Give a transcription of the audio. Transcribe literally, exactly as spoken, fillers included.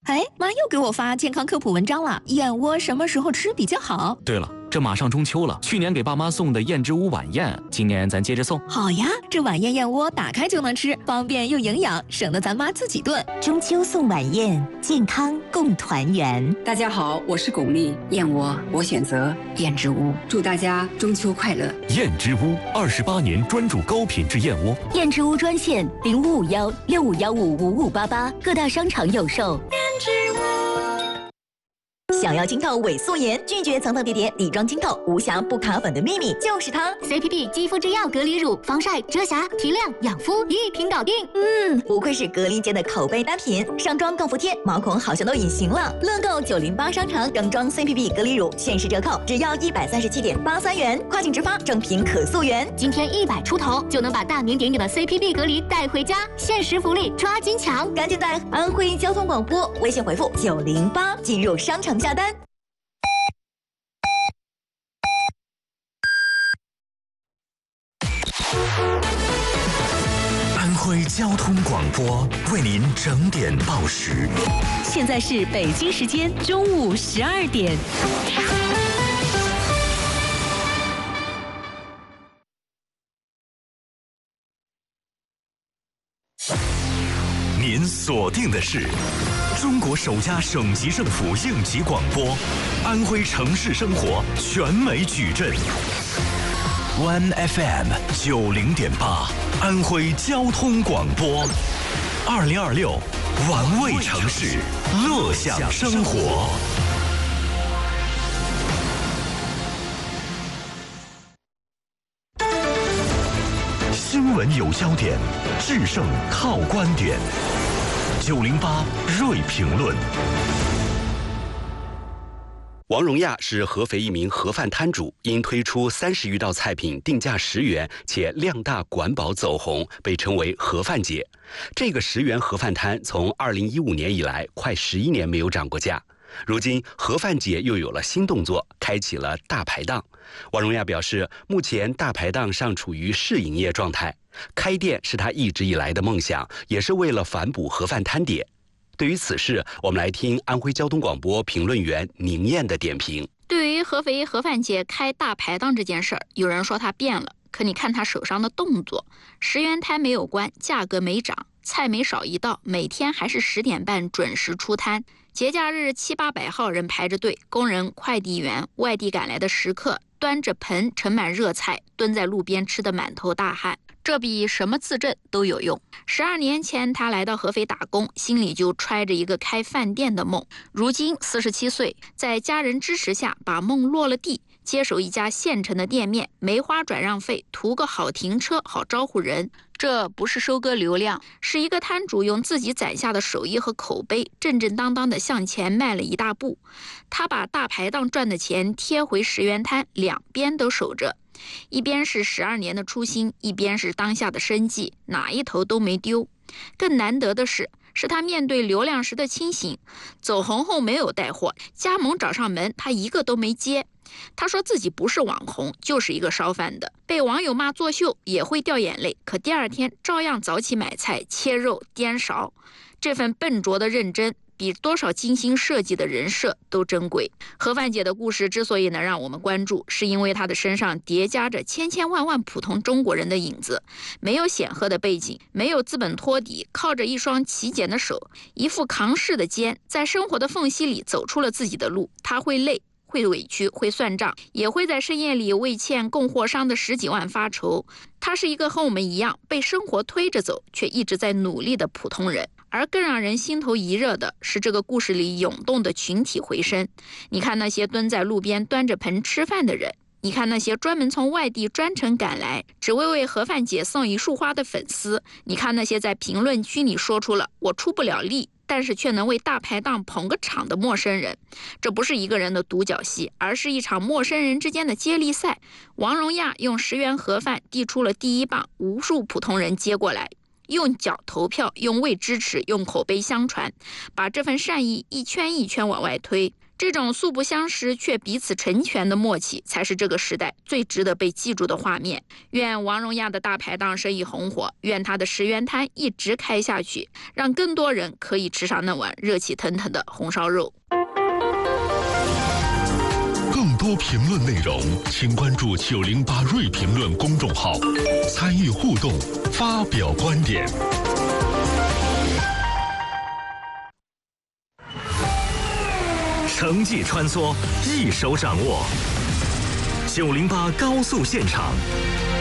哎，妈又给我发健康科普文章了，燕窝什么时候吃比较好？ 对了，这马上中秋了，去年给爸妈送的燕之屋晚宴，今年咱接着送。 好呀，这晚宴燕窝打开就能吃，方便又营养，省得咱妈自己炖。 中秋送晚宴，健康共团圆。 大家好，我是巩俐，燕窝我选择燕之屋，祝大家中秋快乐。 燕之屋二十八年专注高品质燕窝。 燕之屋专线零五五幺六五幺五五五八八，各大商场有售。想要清透伪素颜，拒绝层层叠叠底妆清透，无瑕不卡粉的秘密就是它 C P B 肌肤之钥隔离乳，防晒、遮瑕、提亮、养肤一瓶搞定。 嗯，不愧是隔离间的口碑单品，上妆更服帖，毛孔好像都隐形了。乐购九零八商城整装 C P B 隔离乳限时折扣，只要一百三十七点八三元，跨境直发，正品可溯源。 今天一百出头就能把大名鼎鼎的 C P B 隔离带回家，限时福利抓紧抢！ 赶紧在安徽交通广播微信回复九零八进入商城下单。 安徽交通广播为您整点报时。 现在是北京时间中午十二点。 您锁定的是中国首家省级政府应急广播，安徽城市生活全美矩阵。One F M 九零点八，安徽交通广播，二零二六，玩味城市，乐享生活。新闻有焦点，制胜靠观点。九零八锐评论。 王荣亚是合肥一名盒饭摊主，因推出三十余道菜品定价十元且量大管饱走红，被称为盒饭姐。这个十元盒饭摊从二零一五年以来快十一年没有涨过价。如今盒饭姐又有了新动作，开启了大排档。王荣亚表示，目前大排档尚处于试营业状态，开店是他一直以来的梦想，也是为了反哺盒饭摊点。对于此事，我们来听安徽交通广播评论员宁燕的点评。 对于合肥盒饭姐开大排档这件事儿，有人说她变了，可你看她手上的动作，十元摊没有关，价格没涨，菜没少一道，每天还是十点半准时出摊。节假日七八百号人排着队，工人、快递员、外地赶来的食客端着盆盛满热菜，蹲在路边吃得满头大汗。这比什么字阵都有用。十二年前，他来到合肥打工，心里就揣着一个开饭店的梦。如今四十七岁，在家人支持下，把梦落了地，接手一家县城的店面，没花转让费，图个好停车，好招呼人。这不是收割流量，是一个摊主用自己攒下的手艺和口碑，正正当当的向前迈了一大步。他把大排档赚的钱贴回十元摊，两边都守着。一边是十二年的初心，一边是当下的生计，哪一头都没丢。更难得的是，是他面对流量时的清醒。走红后没有带货，加盟找上门，他一个都没接。他说自己不是网红，就是一个烧饭的，被网友骂作秀也会掉眼泪，可第二天照样早起买菜、切肉、颠勺。这份笨拙的认真，比多少精心设计的人设都珍贵。盒饭姐的故事之所以能让我们关注，是因为她的身上叠加着千千万万普通中国人的影子。没有显赫的背景，没有资本托底，靠着一双齐简的手，一副扛事的肩，在生活的缝隙里走出了自己的路。她会累，会委屈，会算账，也会在深夜里为欠供货商的十几万发愁。他是一个和我们一样被生活推着走，却一直在努力的普通人。而更让人心头一热的是这个故事里涌动的群体回声。你看那些蹲在路边端着盆吃饭的人，你看那些专门从外地专程赶来只为为盒饭姐送一束花的粉丝，你看那些在评论区里说出了我出不了力，但是却能为大排档捧个场的陌生人。这不是一个人的独角戏，而是一场陌生人之间的接力赛。王荣亚用十元盒饭递出了第一棒，无数普通人接过来，用脚投票，用胃支持，用口碑相传，把这份善意一圈一圈往外推。 这种素不相识却彼此成全的默契，才是这个时代最值得被记住的画面。愿王荣亚的大排档生意红火，愿他的十元摊一直开下去，让更多人可以吃上那碗热气腾腾的红烧肉。 更多评论内容，请关注九零八锐评论公众号，参与互动，发表观点。 城际穿梭，一手掌握。九零八高速现场，